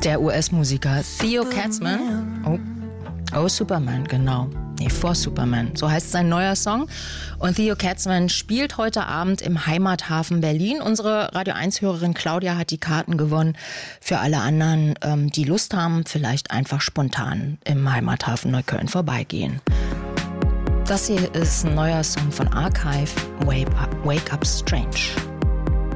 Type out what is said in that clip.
Der US-Musiker Theo Katzman. Oh, Superman, genau. Nee, vor Superman. So heißt sein neuer Song. Und Theo Katzman spielt heute Abend im Heimathafen Berlin. Unsere Radio 1-Hörerin Claudia hat die Karten gewonnen. Für alle anderen, die Lust haben, vielleicht einfach spontan im Heimathafen Neukölln vorbeigehen. Das hier ist ein neuer Song von Archive, Wake Up Strange.